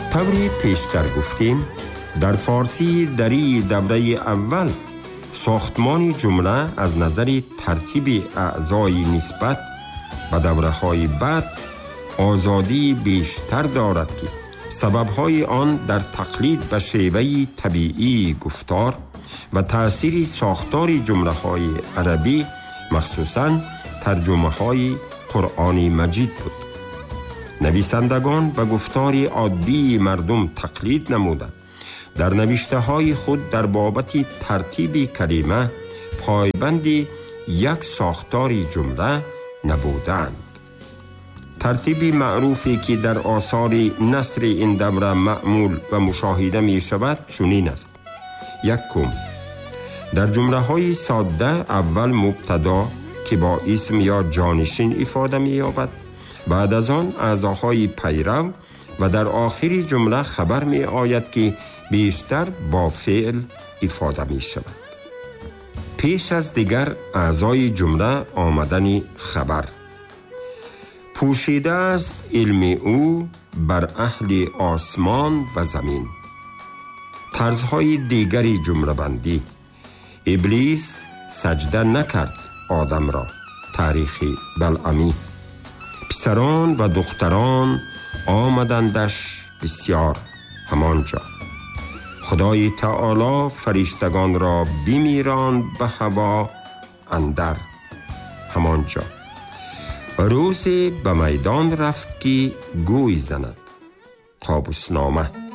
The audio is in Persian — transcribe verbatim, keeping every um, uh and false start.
طوری پیشتر گفتیم در فارسی دری دوره اول ساختمان جمله از نظر ترتیب اعضای نسبت به دوره های بعد آزادی بیشتر دارد که سببهای آن در تقلید به شیوه طبیعی گفتار و تأثیر ساختار جمله های عربی مخصوصاً ترجمه های قرآن مجید بود. نویسندگان به گفتار عادی مردم تقلید نمودند. در نوشته های خود در بابت ترتیب کلمه پایبند یک ساختار جمله نبودند. ترتیب معروفی که در آثار نثر این دوره معمول و مشاهده می شود چنین است: یکم، در جمله های ساده اول مبتدا که با اسم یا جانشین افاده می یابد، بعد از آن اعضاهای پیرو و در آخر جمله خبر می آید که بیشتر با فعل افاده می شود. پیش از دیگر اعضای جمله آمدن خبر. پوشیده است علم او بر اهل آسمان و زمین. طرزهای دیگری جمله بندی: ابلیس سجده نکرد آدم را، تاریخ بلعمی. پسران و دختران آمدندش بسیار، همانجا. خدای تعالی فرشتگان را بمیراند به هوا اندر، همانجا. روز به میدان رفت که گوی زند، قابوس نامه.